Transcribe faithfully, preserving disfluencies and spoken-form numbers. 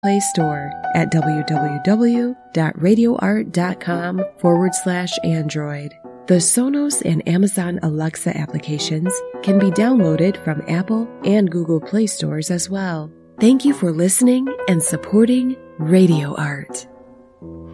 Play Store at www.radioart.com forward slash Android. The Sonos and Amazon Alexa applications can be downloaded from Apple and Google Play stores as well. Thank you for listening and supporting Radio Art.